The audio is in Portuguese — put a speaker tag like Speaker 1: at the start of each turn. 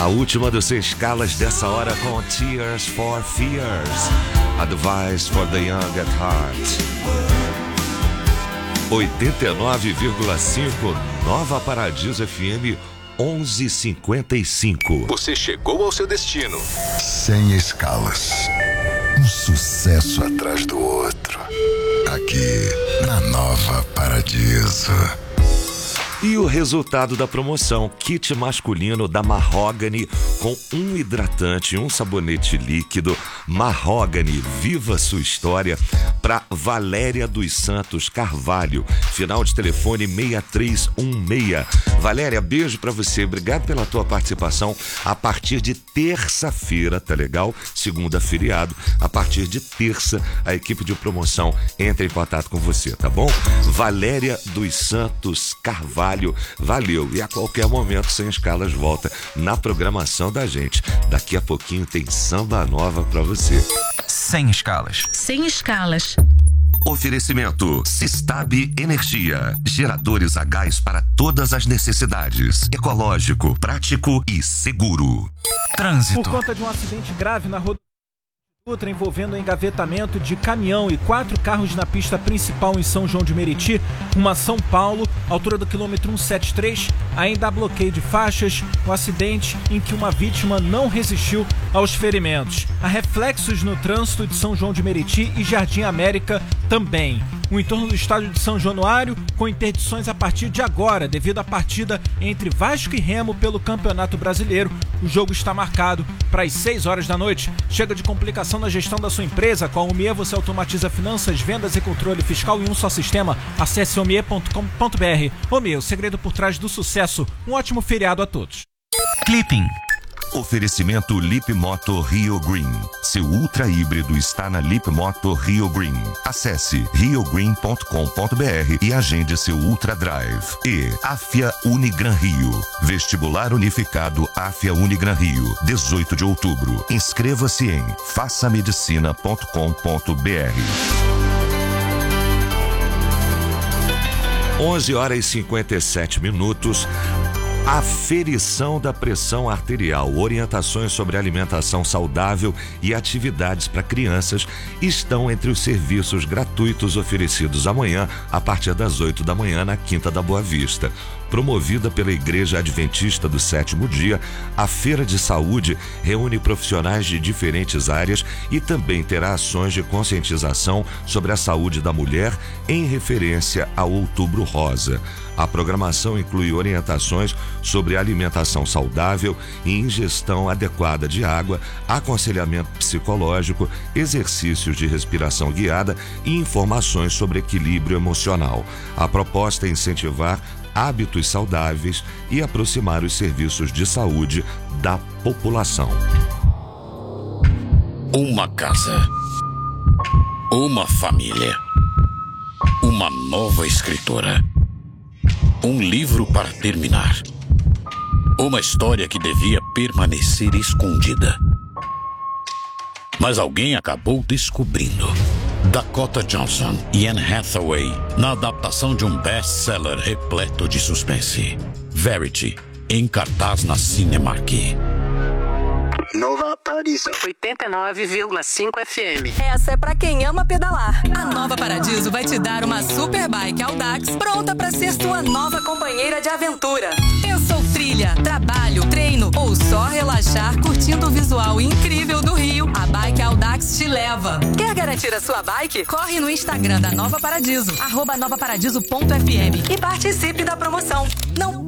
Speaker 1: A última dos 6 escalas dessa hora com Tears for Fears, Advice for the Young at Heart. 89,5 Nova Paradiso FM 11:55.
Speaker 2: Você chegou ao seu destino.
Speaker 3: Sem escalas. Um sucesso atrás do outro. Aqui na Nova Paradiso.
Speaker 1: E o resultado da promoção: kit masculino da Mahogany com um hidratante e um sabonete líquido. Mahogany, viva sua história, para Valéria dos Santos Carvalho, final de telefone 6316. Valéria, beijo para você, obrigado pela tua participação. A partir de terça-feira, tá legal? Segunda feriado, a partir de terça a equipe de promoção entra em contato com você, tá bom? Valéria dos Santos Carvalho, valeu, e a qualquer momento Sem Escalas volta na programação da gente. Daqui a pouquinho tem samba nova pra você.
Speaker 4: Sem escalas.
Speaker 5: Sem escalas.
Speaker 1: Oferecimento Sistab Energia, geradores a gás para todas as necessidades, ecológico, prático e seguro.
Speaker 4: Trânsito.
Speaker 6: Por conta de um acidente grave na rodovia Dutra envolvendo o engavetamento de caminhão e 4 carros na pista principal em São João de Meriti, uma São Paulo, altura do quilômetro 173, ainda há bloqueio de faixas, um acidente em que uma vítima não resistiu aos ferimentos. Há reflexos no trânsito de São João de Meriti e Jardim América também. O entorno do estádio de São Januário com interdições a partir de agora, devido à partida entre Vasco e Remo pelo Campeonato Brasileiro. O jogo está marcado para as 6 horas da noite. Chega de complicação na gestão da sua empresa. Com a Omie você automatiza finanças, vendas e controle fiscal em um só sistema. Acesse omie.com.br. Omie, o segredo por trás do sucesso. Um ótimo feriado a todos.
Speaker 4: Clipping.
Speaker 1: Oferecimento Lip Moto Rio Green. Seu ultra híbrido está na Lip Moto Rio Green. Acesse riogreen.com.br e agende seu Ultra Drive. E Afia Unigran Rio. Vestibular Unificado Afia Unigran Rio. 18 de outubro. Inscreva-se em façamedicina.com.br. 11h57. Aferição da pressão arterial, orientações sobre alimentação saudável e atividades para crianças estão entre os serviços gratuitos oferecidos amanhã a partir das 8 da manhã na Quinta da Boa Vista. Promovida pela Igreja Adventista do Sétimo Dia, a Feira de Saúde reúne profissionais de diferentes áreas e também terá ações de conscientização sobre a saúde da mulher em referência ao Outubro Rosa. A programação inclui orientações sobre alimentação saudável e ingestão adequada de água, aconselhamento psicológico, exercícios de respiração guiada e informações sobre equilíbrio emocional. A proposta é incentivar hábitos saudáveis e aproximar os serviços de saúde da população.
Speaker 7: Uma casa, uma família, uma nova escritora, um livro para terminar, uma história que devia permanecer escondida. Mas alguém acabou descobrindo. Dakota Johnson e Anne Hathaway na adaptação de um best-seller repleto de suspense. Verity, em cartaz na Cinemark.
Speaker 8: Nova Paradiso 89,5 FM.
Speaker 9: Essa é pra quem ama pedalar. A Nova Paradiso vai te dar uma super bike Audax pronta pra ser sua nova companheira de aventura. Pensou trilha, trabalho, treino ou só relaxar curtindo o visual incrível do Rio? A bike Audax te leva. Quer garantir a sua bike? Corre no Instagram da Nova Paradiso, @novaparadiso.fm e participe da promoção. Não